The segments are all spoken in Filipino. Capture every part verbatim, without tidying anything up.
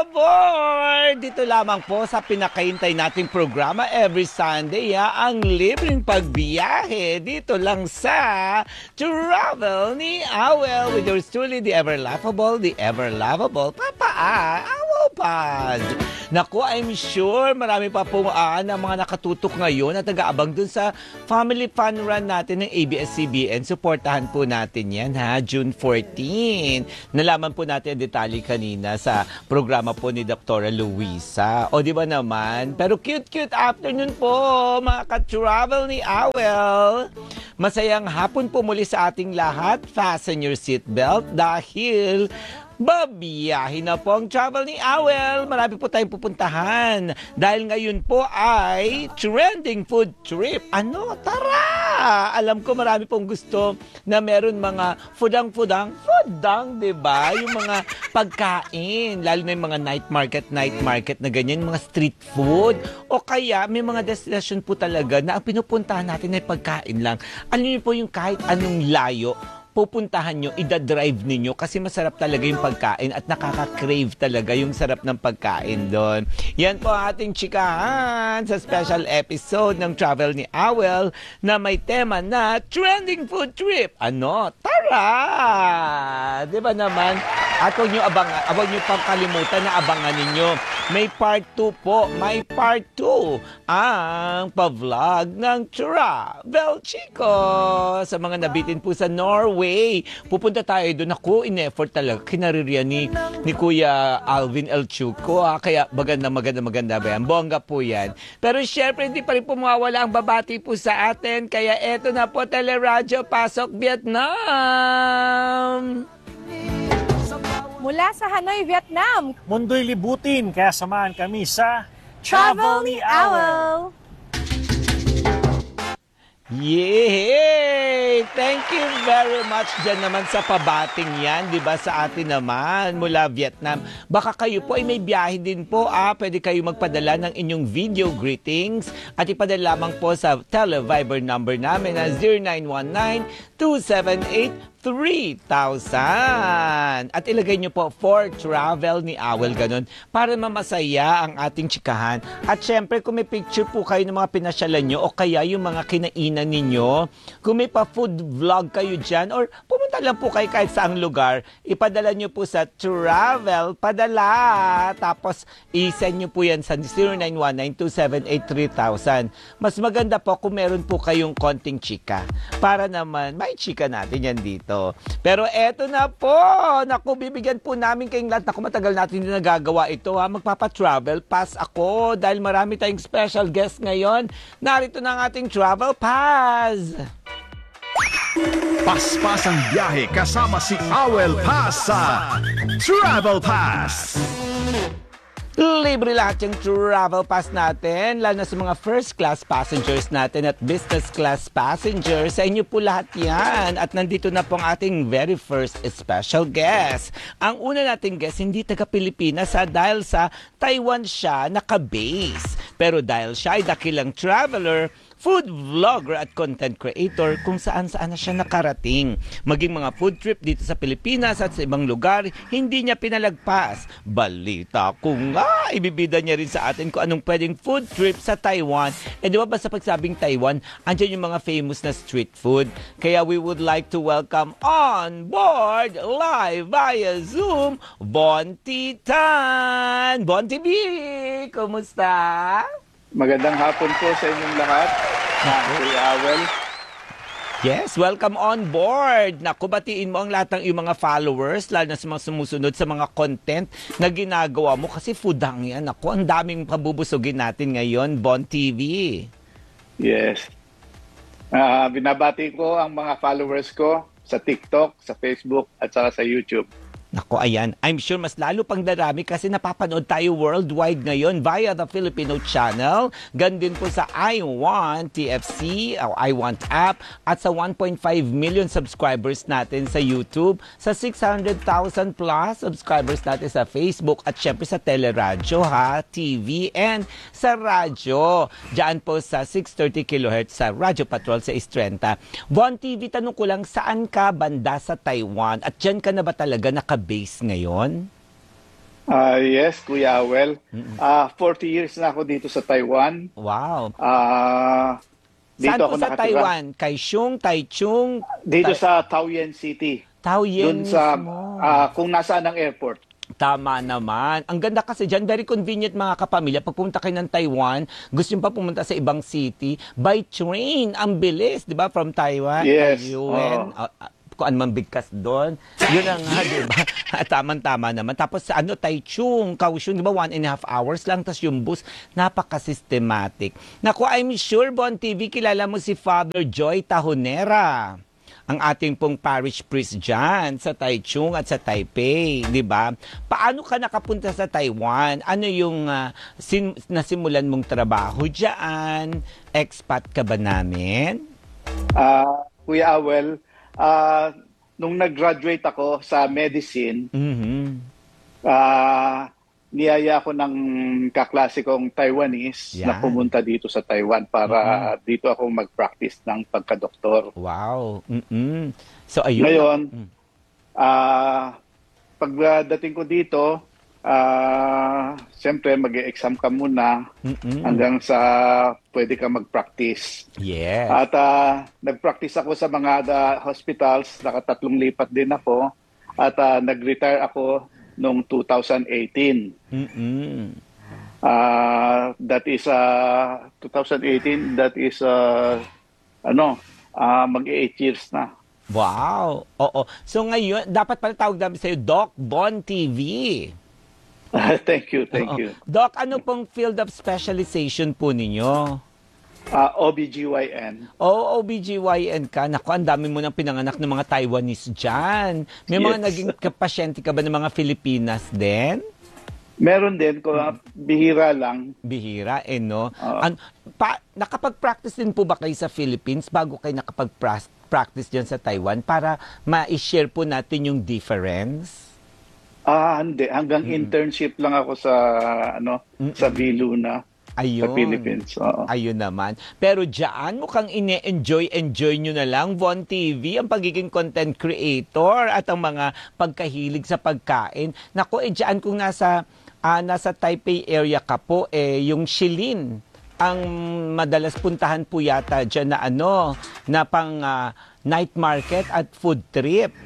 aboard! Dito lamang po sa pinakaintay nating programa every Sunday, ha? Ang libreng pagbiyahe dito lang sa Travel ni Awel with yours truly, the ever laughable, the ever lovable Papa Awel Paz. Naku, I'm sure marami pa po uh, na mga nakatutok ngayon at nag-aabang dun sa family fun run natin ng A B S C B N. Supportahan po natin yan, ha? June fourteenth. Nalaman po natin ang detalye kanina sa programa po ni Doktora Luisa. O di ba naman? Pero cute-cute afternoon po, mga ka-travel ni Awel. Masayang hapon po muli sa ating lahat. Fasten your seatbelt dahil babiyahin na po ang travel ni Awel. Marami po tayong pupuntahan. Dahil ngayon po ay trending food trip. Ano? Tara! Alam ko marami pong gusto na meron mga fudang-fudang. Fudang, diba? Yung mga pagkain. Lalo na yung mga night market, night market na ganyan. Mga street food. O kaya may mga destination po talaga na ang pinupuntahan natin ay pagkain lang. Ano yun po yung kahit anong layo pupuntahan nyo, ida-drive ninyo kasi masarap talaga yung pagkain at nakaka-crave talaga yung sarap ng pagkain doon. Yan po ang ating chikahan sa special episode ng Travel ni Awel na may tema na Trending Food Trip. Ano? Tara! Di ba naman? At huwag nyo, abang, huwag nyo pang kalimutan na abangan ninyo. May part two po. May part two ang pa-vlog ng Travel Chico. Sa mga nabitin po sa Norway, pupunta tayo doon. Ako, in-effort talaga. Kinaririyan ni, ni Kuya Alvin El Chuco. Ah. Kaya maganda, maganda, maganda ba yan? Bongga po yan. Pero syempre, hindi pa rin po mawawala ang babati po sa atin. Kaya eto na po, Teleradyo Pasok Vietnam! Mula sa Hanoi, Vietnam, mundo'y libutin, kaya samahan kami sa Travel ni Awel. Yay! Thank you very much dyan naman sa pabating yan, di ba, sa atin naman mula Vietnam. Baka kayo po ay may biyahe din po, ah. Pwede kayo magpadala ng inyong video greetings at ipadala lamang po sa Televiber number namin na zero nine one nine, two seven eight, three thousand. At ilagay nyo po for Travel ni Awel, ganun, para mamasaya ang ating chikahan. At syempre, kung may picture po kayo ng mga pinasyalan nyo o kaya yung mga kinainan ninyo, kung may pa-food vlog kayo dyan, or pumunta lang po kayo kahit saang lugar, ipadala nyo po sa Travel Padala. Tapos, i-send nyo po yan sa zero nine one nine, two seven eight, three thousand. Mas maganda po kung meron po kayong konting chika. Para naman, may chika natin yan dito. Pero eto na po. Naku, bibigyan po namin kayong lahat. Naku, matagal natin din nagagawa ito, ha. Magpapa-travel pass ako dahil marami tayong special guest ngayon. Narito na ang ating travel pass. Paspas ang biyahe kasama si Awel Paz sa Travel Pass. Libre lahat yung travel pass natin, lalo na sa mga first class passengers natin at business class passengers. Sa inyo po lahat yan. At nandito na po ang ating very first special guest. Ang una nating guest, hindi taga-Pilipinas, dahil sa Taiwan siya naka-base. Pero dahil siya ay dakilang traveler, food vlogger at content creator, kung saan-saan na siya nakarating. Maging mga food trip dito sa Pilipinas at sa ibang lugar, hindi niya pinalagpas. Balita ko nga, ibibida niya rin sa atin kung anong pwedeng food trip sa Taiwan. E di ba ba sa pagsabing Taiwan, andyan yung mga famous na street food. Kaya we would like to welcome on board live via Zoom, Bon Titan. Bon T V, kumusta? Magandang hapon po sa inyong lahat. Kuya Awel. Yes, welcome on board. Naku, batiin mo ang lahat ng iyong mga followers, lalo na sa mga sumusunod sa mga content na ginagawa mo kasi foodang yan. Naku, ang daming pabubusugin natin ngayon, Bon T V. Yes. Uh, binabati ko ang mga followers ko sa TikTok, sa Facebook, at saka sa YouTube. Nako, ayan. I'm sure mas lalo pang darami kasi napapanood tayo worldwide ngayon via the Filipino channel. Gan din po sa I Want T F C o I Want app at sa one point five million subscribers natin sa YouTube, sa six hundred thousand plus subscribers natin sa Facebook at syempre sa Teleradyo, ha, T V and sa radyo. Diyan po sa six thirty kilohertz sa Radyo Patrol sa Istrenta. Bon T V, tanong ko lang, saan ka banda sa Taiwan? At diyan ka na ba talaga naka base ngayon? Ah, yes, Kuya Awel. Ah, forty years na ako dito sa Taiwan. Wow. Ah, dito Saan ako po sa nakatira. Taiwan? Kaohsiung, Taichung, Dito Tai- sa Taoyuan City. Taoyuan Doon sa mismo. ah, kung nasaan ang airport. Tama naman. Ang ganda kasi dyan, very convenient mga kapamilya. Pag pumunta kayo ng Taiwan, gusto nyo pa pumunta sa ibang city, by train, ang bilis, di ba? From Taiwan, Yes, Taoyuan, oo. uh, uh, kung ano man bigkas doon. Yun ang nga, di ba? Tamang-tama naman. Tapos sa ano, Taichung, Kaohsiung, di ba? One and a half hours lang. Tapos yung bus, napaka-systematic. Naku, I'm sure, Bon T V, kilala mo si Father Joy Tahonera, ang ating pong parish priest dyan sa Taichung at sa Taipei, di ba? Paano ka nakapunta sa Taiwan? Ano yung uh, sin- nasimulan mong trabaho dyan? Expat ka ba namin? Ah, Kuya Awel, ah, nung nag-graduate ako sa medicine, Mhm. ah, niyaya ako ng kaklase kong Taiwanese na Yan. pumunta dito sa Taiwan para dito ako mag-practice ng pagka-doktor. Wow. Mm-mm. So, ayun. Ngayon, Mm. ah, pagdating ko dito, ah, siyempre mag-exam ka muna Mm-mm. hanggang sa pwede ka mag-practice. Yes. At ah, nag-practice ako sa mga ah, hospitals, nakatatlong lipat din ako. At ah, nag-retire ako noong two thousand eighteen. Mm-mm. Ah, that is uh, twenty eighteen, that is uh, ano, ah, mag-eight years na. Wow. Oo. So, ngayon, dapat pala tawag namin sa'yo, Doc Bon T V. Thank you, thank Oo. you. Doc, ano pong field of specialization po ninyo? Ah, O B G Y N. Oo, O B G Y N ka. Naku, ang dami mo nang pinanganak ng mga Taiwanese dyan. May mga Yes. naging kapasyente ka ba ng mga Filipinas din? Meron din, ko bihira lang. Bihira, eh, no? Oo. An- pa- nakapag-practice din po ba kayo sa Philippines bago kayo nakapag-practice dyan sa Taiwan para ma-share po natin yung difference? Ah, hindi. Hanggang internship lang ako sa, ano, sa Viluna, Ayun. sa Philippines. Oo. Ayun naman. Pero diyan mukhang ine-enjoy-enjoy nyo na lang, Von T V, ang pagiging content creator at ang mga pagkahilig sa pagkain. Naku, eh diyan kung nasa, ah, nasa Taipei area ka po, eh, yung Shilin, ang madalas puntahan po yata dyan na ano, na pang ah, night market at food trip.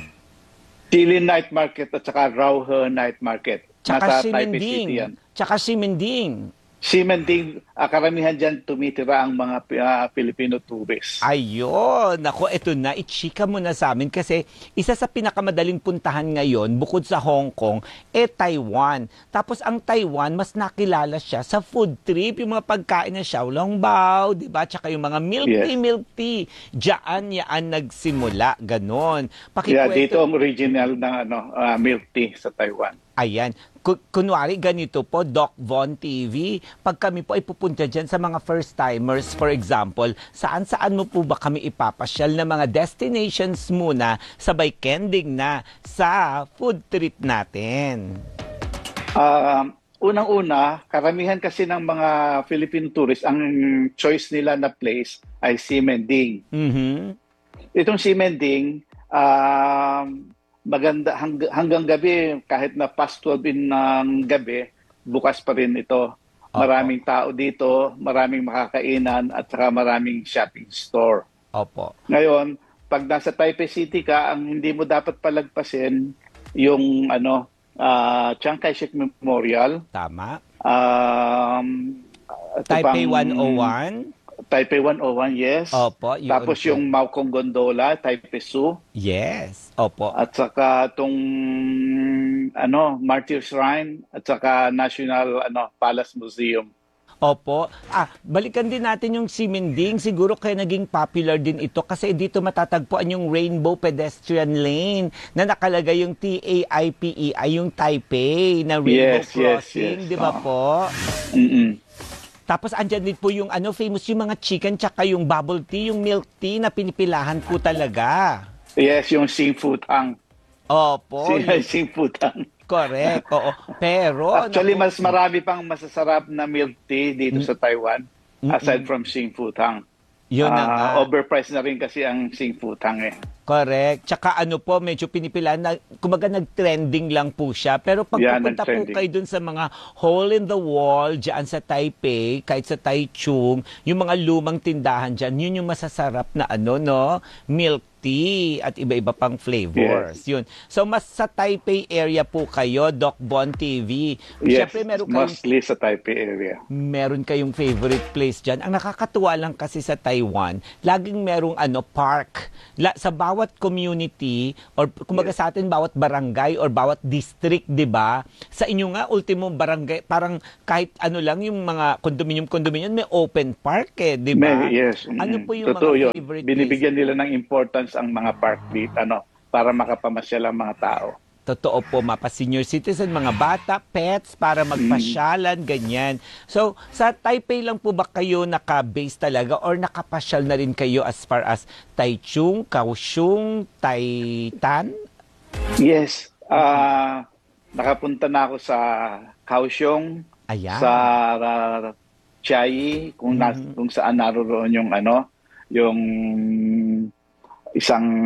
Chilin Night Market at saka Rauhe Night Market. Tsaka Nasa Taipei City Simending. yan. Tsaka Simending. Simending, ah, karamihan dyan tumitira ang mga ah, Filipino tourists. Ayun, nako, eto na, ichika mo na sa amin kasi isa sa pinakamadaling puntahan ngayon, bukod sa Hong Kong, eh Taiwan. Tapos ang Taiwan, mas nakilala siya sa food trip, yung mga pagkain ng xiaolongbao, di ba? Tsaka yung mga milk Yes. tea, milk tea. Diyan yaan nagsimula, ganon. Yeah, Pakikwento. dito ang original ng ano, ah, milk tea sa Taiwan. Ayan. Ku- kunwari, ganito po, Doc Von T V, pag kami po ay pupunta dyan sa mga first-timers, for example, saan-saan mo po ba kami ipapasyal na mga destinations muna, sabay kending na sa food trip natin? Ah, unang-una, karamihan kasi ng mga Filipino tourists, ang choice nila na place ay Simending. Mhm. Itong Simending, um, maganda hang, hanggang gabi, kahit na past twelve in ng gabi, bukas pa rin ito. Maraming tao dito, maraming makakainan at saka maraming shopping store. Opo. Ngayon, pag nasa Taipei City ka, ang hindi mo dapat palagpasin yung ano, ah, Chiang Kai-shek Memorial. Tama. Um, ito Taipei pang- one oh one. Taipei one oh one, yes. Opo, yun Tapos po. yung Maokong Gondola, Taipei Zoo. Yes. Opo. At saka itong ano, Martyr Shrine at saka National ano, Palace Museum. Opo. Ah, balikan din natin yung Simending. Siguro kaya naging popular din ito kasi dito matatagpuan yung Rainbow Pedestrian Lane na nakalagay yung T A I P E I, yung Taipei na Rainbow Yes, yes, Crossing, yes. di ba Oo. po? Mm-mm. Tapos andyan din po yung ano, famous yung mga chicken tsaka yung bubble tea, yung milk tea na pinipilahan po talaga. Yes, yung Seafood Hang. Opo. Si yung- Seafood Hang. correct. Oo. Pero, Actually, naku, mas marami pang masasarap na milk tea dito sa Taiwan aside from Seafood Hang. yun na nga. Ah, overpriced na rin kasi ang Seafood Hang eh. Correct. Tsaka ano po, medyo pinipilan na, kumaga nag-trending lang po siya. Pero pag Yeah, pupunta po nag-trending. kayo dun sa mga hole in the wall, dyan sa Taipei, kahit sa Taichung, yung mga lumang tindahan dyan, yun yung masasarap na ano, no? Milk tea at iba-iba pang flavors. Yun. So, mas sa Taipei area po kayo, Doc Bon T V. Yes, Siyempre, meron kayong mostly sa Taipei area. meron kayong favorite place dyan. Ang nakakatuwa lang kasi sa Taiwan, laging merong ano, park. La, sa bawat community, or kumaga sa atin, bawat barangay or bawat district, di ba? Sa inyo nga, ultimo barangay, parang kahit ano lang, yung mga condominium-condominium, may open park eh, di ba? May- yes. Ano mm, po yung totoo mga yun. favorite Binibigyan nila ng importance ang mga park dito, ano, para makapamasyal ang mga tao. Totoo po, mapa senior citizen, mga bata, pets, para magpasyalan, ganyan. So, sa Taipei lang po ba kayo naka-base talaga or nakapasyal na rin kayo as far as Taichung, Kaohsiung, Taitan? Yes. ah nakapunta na ako sa Kaohsiung, Ayan. sa uh, Chiayi, kung, nas- kung saan naroon yung ano, yung isang